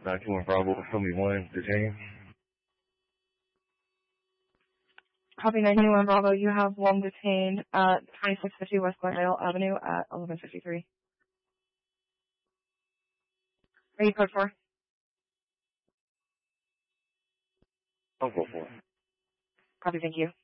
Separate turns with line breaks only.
921 Bravo, show me one, detained.
Copy 921 Bravo, you have one detained at 2650 West Glendale Avenue at 1153. Are you code 4?
I'll go for it.
Copy, thank you.